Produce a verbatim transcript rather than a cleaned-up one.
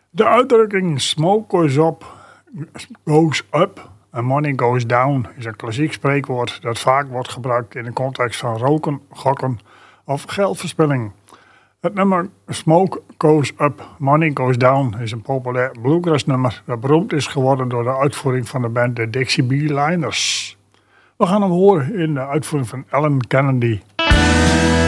De uitdrukking smoke goes up, goes up and money goes down is een klassiek spreekwoord dat vaak wordt gebruikt in de context van roken, gokken of geldverspilling. Het nummer Smoke Goes Up, Money Goes Down is een populair bluegrass nummer dat beroemd is geworden door de uitvoering van de band de Dixie Beeliners. We gaan hem horen in de uitvoering van Alan Kennedy.